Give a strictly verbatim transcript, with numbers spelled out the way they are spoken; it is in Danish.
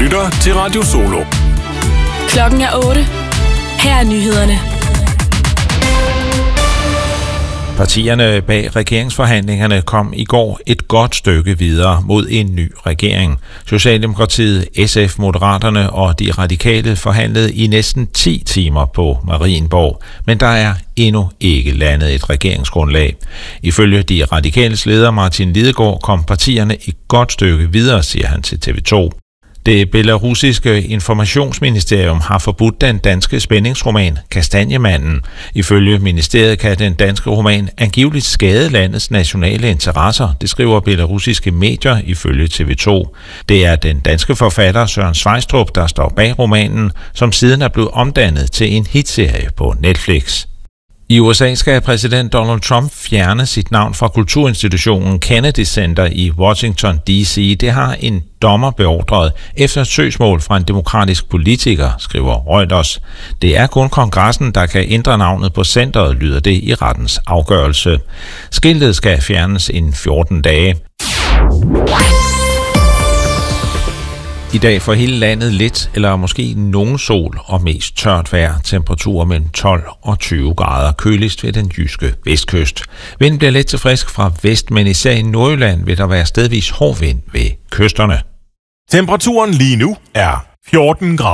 lytter til Radio Solo. Klokken er otte. Her er nyhederne. Partierne bag regeringsforhandlingerne kom i går et godt stykke videre mod en ny regering. Socialdemokratiet, S F, Moderaterne og de radikale forhandlede i næsten ti timer på Marienborg, men der er endnu ikke landet et regeringsgrundlag. Ifølge de radikales leder Martin Lidegaard kom partierne et godt stykke videre, siger han til T V to. Det belarusiske informationsministerium har forbudt den danske spændingsroman Kastanjemanden. Ifølge ministeriet kan den danske roman angiveligt skade landets nationale interesser, det skriver belarusiske medier ifølge T V to. Det er den danske forfatter Søren Sveistrup, der står bag romanen, som siden er blevet omdannet til en hitserie på Netflix. I U S A skal præsident Donald Trump fjerne sit navn fra kulturinstitutionen Kennedy Center i Washington D C. Det har en dommer beordret efter et søgsmål fra en demokratisk politiker, skriver Reuters. Det er kun kongressen, der kan ændre navnet på centret, lyder det i rettens afgørelse. Skiltet skal fjernes inden fjorten dage. I dag for hele landet lidt eller måske nogen sol og mest tørt vejr. Temperaturer mellem tolv og tyve grader, køligst ved den jyske vestkyst. Vinden bliver let til frisk fra vest, men især i Nordjylland vil der være stedvis hård vind ved kysterne. Temperaturen lige nu er fjorten grader.